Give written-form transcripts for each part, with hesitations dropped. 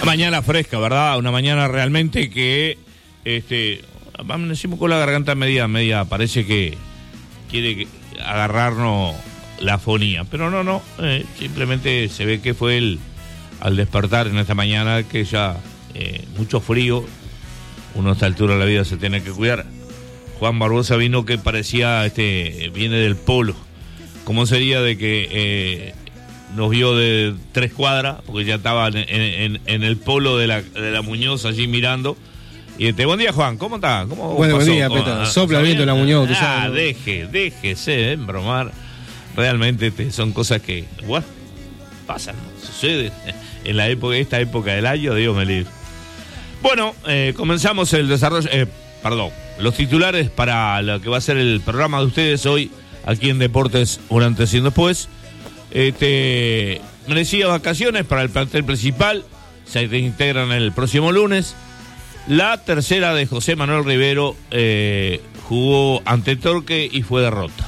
Mañana fresca, ¿verdad? Una mañana realmente que amanecimos con la garganta media, parece que quiere agarrarnos la afonía, pero no, simplemente se ve que fue al despertar en esta mañana que ya mucho frío, uno a esta altura de la vida se tiene que cuidar. Juan Barbosa vino que parecía, viene del polo. ¿Cómo sería de que nos vio de 3 cuadras? Porque ya estaba en el polo de la Muñoz allí mirando. Y buen día, Juan, ¿cómo está? Buen día, Peta. Sopla el viento de la Muñoz, tú sabes. Déjese de bromar. Realmente son cosas que, bueno, pasan, suceden en esta época del año, Dios me libre. Bueno, comenzamos el desarrollo, los titulares para lo que va a ser el programa de ustedes hoy, aquí en Deportes, un antes y un después. Merecidas vacaciones para el plantel principal, se reintegran el próximo lunes. La tercera de José Manuel Rivero jugó ante Torque y fue derrota.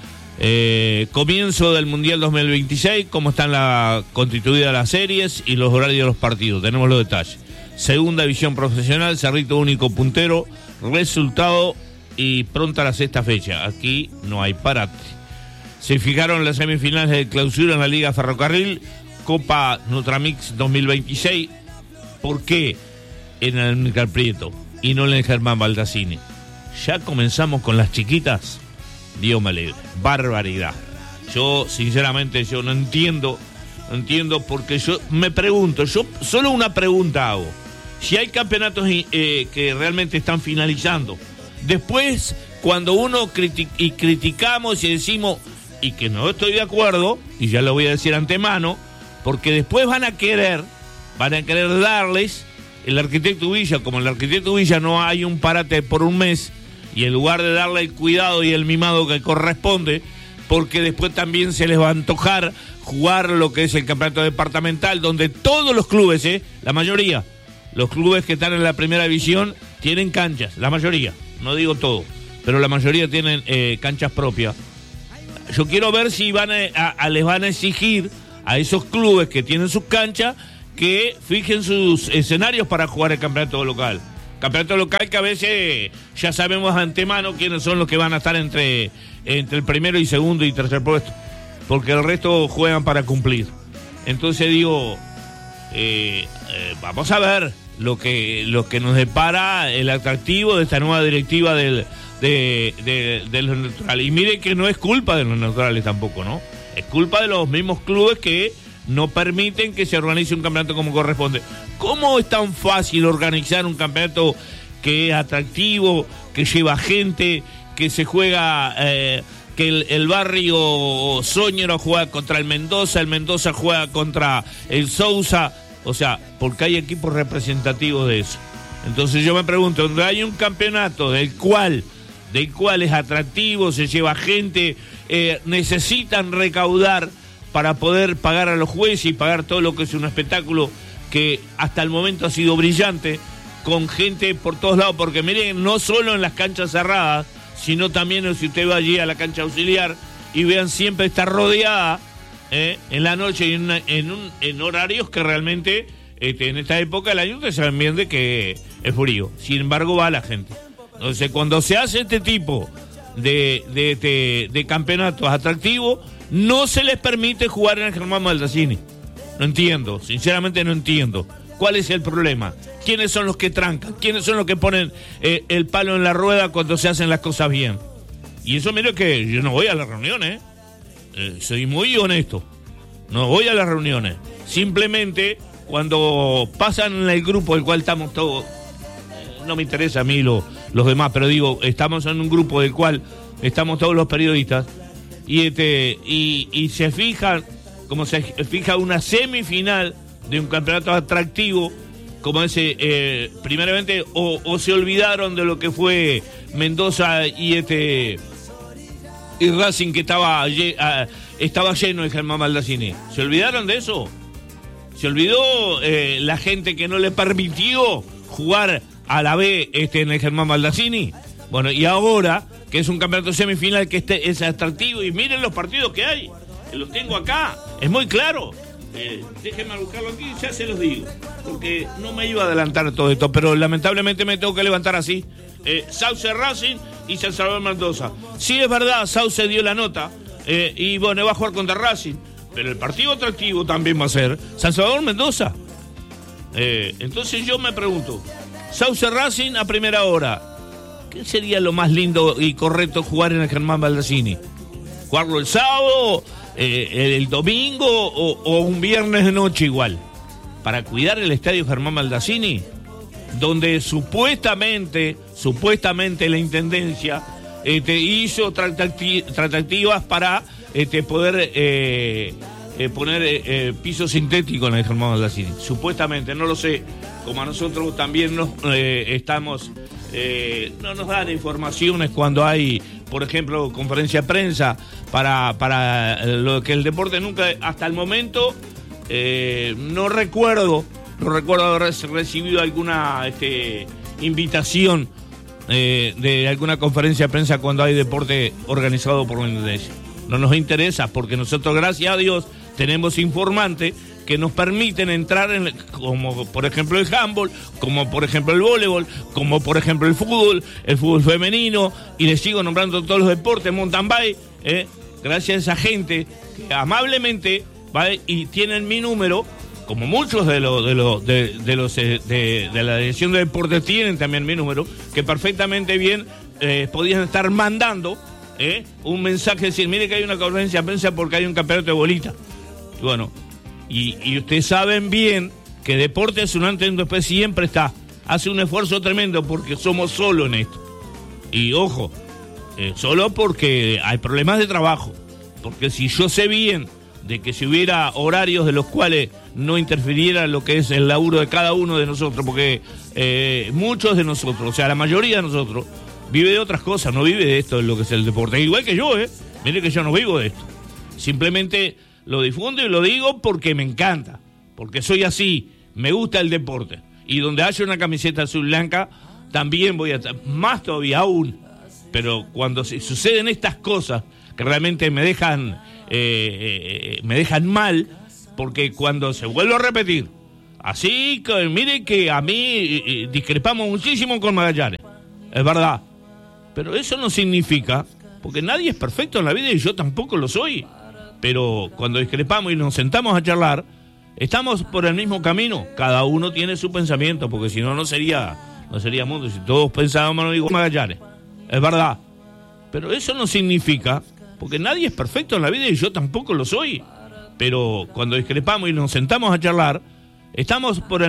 Comienzo del Mundial 2026, cómo están constituidas las series y los horarios de los partidos, tenemos los detalles. Segunda división profesional, Cerrito único puntero, resultado y pronta la sexta fecha, aquí no hay parate. Se fijaron las semifinales de clausura en la Liga Ferrocarril, Copa Nutramix 2026, ¿por qué en el Amílcar Prieto y no en el Germán Baldassini? Ya comenzamos con las chiquitas, Dios me libre, barbaridad. Yo sinceramente no entiendo porque yo me pregunto, yo solo una pregunta hago: si hay campeonatos que realmente están finalizando, después cuando uno criticamos y decimos y que no estoy de acuerdo, y ya lo voy a decir antemano, porque después van a querer darles el arquitecto Villa, como el arquitecto Villa no hay un parate por un mes, y en lugar de darle el cuidado y el mimado que corresponde, porque después también se les va a antojar jugar lo que es el campeonato departamental, donde todos los clubes, la mayoría, los clubes que están en la primera división tienen canchas, la mayoría, no digo todo, pero la mayoría tienen canchas propias. Yo quiero ver si les van a exigir a esos clubes que tienen sus canchas que fijen sus escenarios para jugar el campeonato local. Campeonato local que a veces ya sabemos de antemano quiénes son los que van a estar entre el primero y segundo y tercer puesto, porque el resto juegan para cumplir. Entonces digo, vamos a ver lo que nos depara el atractivo de esta nueva directiva de los neutrales. Y mire que no es culpa de los neutrales tampoco, ¿no? Es culpa de los mismos clubes que no permiten que se organice un campeonato como corresponde. ¿Cómo es tan fácil organizar un campeonato que es atractivo, que lleva gente, que se juega, que el barrio Soñero juega contra el Mendoza juega contra el Sousa? O sea, porque hay equipos representativos de eso. Entonces yo me pregunto, donde hay un campeonato del cual es atractivo, se lleva gente, necesitan recaudar para poder pagar a los jueces y pagar todo lo que es un espectáculo que hasta el momento ha sido brillante, con gente por todos lados, porque miren, no solo en las canchas cerradas, sino también si usted va allí a la cancha auxiliar y vean, siempre está rodeada en la noche y en horarios que realmente en esta época del año ustedes saben bien de que es frío, sin embargo va la gente. Entonces cuando se hace este tipo de campeonatos atractivos, no se les permite jugar en el Germán Baldassini. No entiendo, sinceramente no entiendo. ¿Cuál es el problema? ¿Quiénes son los que trancan? ¿Quiénes son los que ponen el palo en la rueda cuando se hacen las cosas bien? Y eso, mire que yo no voy a las reuniones, soy muy honesto. No voy a las reuniones. Simplemente cuando pasan en el grupo del cual estamos todos, no me interesa a mí los demás, pero digo, estamos en un grupo del cual estamos todos los periodistas, y se fijan, como se fija una semifinal de un campeonato atractivo como ese, primeramente o se olvidaron de lo que fue Mendoza y Racing, que estaba lleno el Germán Baldassini. ¿Se olvidaron de eso? ¿Se olvidó la gente que no le permitió jugar a la B en el Germán Baldassini? Bueno, y ahora que es un campeonato semifinal que es atractivo, y miren los partidos que hay, los tengo acá, es muy claro. déjenme buscarlo aquí, ya se los digo, porque no me iba a adelantar todo esto, pero lamentablemente me tengo que levantar así. Sauce Racing y San Salvador Mendoza. Sí, es verdad, Sauce dio la nota, y bueno, va a jugar contra Racing, pero el partido atractivo también va a ser San Salvador Mendoza. Entonces yo me pregunto, Sauce Racing a primera hora, ¿qué sería lo más lindo y correcto jugar en el Germán Baldassini? ¿Jugarlo el sábado, el domingo o un viernes de noche igual? Para cuidar el estadio Germán Baldassini, donde supuestamente la Intendencia hizo tratativas para poder poner piso sintético en el Germán Baldassini. Supuestamente, no lo sé. Como a nosotros también no nos dan informaciones cuando hay, por ejemplo, conferencia de prensa para lo que el deporte nunca, hasta el momento, no recuerdo haber recibido alguna invitación de alguna conferencia de prensa cuando hay deporte organizado por la Intendencia. No nos interesa porque nosotros, gracias a Dios, tenemos informantes que nos permiten entrar como por ejemplo el handball, como por ejemplo el voleibol, como por ejemplo el fútbol femenino, y les sigo nombrando todos los deportes, mountain bike, gracias a esa gente que amablemente va y tienen mi número, como muchos de la dirección de deportes tienen también mi número, que perfectamente bien podían estar mandando un mensaje, decir, mire que hay una conferencia de prensa porque hay un campeonato de bolita. Y bueno, y ustedes saben bien que Deportes un antes y un después siempre hace un esfuerzo tremendo porque somos solo en esto. Y ojo, solo porque hay problemas de trabajo, porque si yo sé bien de que si hubiera horarios de los cuales no interfiriera lo que es el laburo de cada uno de nosotros, porque muchos de nosotros, o sea, la mayoría de nosotros, vive de otras cosas, no vive de esto, de lo que es el deporte. Igual que yo, mire que yo no vivo de esto. Simplemente lo difundo y lo digo porque me encanta, porque soy así, me gusta el deporte. Y donde haya una camiseta azul blanca, también voy a estar, más todavía aún. Pero cuando suceden estas cosas que realmente me dejan mal, porque cuando se vuelve a repetir, así que mire que a mí discrepamos muchísimo con Magallanes, es verdad, pero eso no significa, porque nadie es perfecto en la vida y yo tampoco lo soy, pero cuando discrepamos y nos sentamos a charlar, estamos por el mismo camino, cada uno tiene su pensamiento, porque si no, no sería mundo, si todos pensábamos igual Magallanes, es verdad, pero eso no significa, porque nadie es perfecto en la vida y yo tampoco lo soy, pero cuando discrepamos y nos sentamos a charlar, estamos por el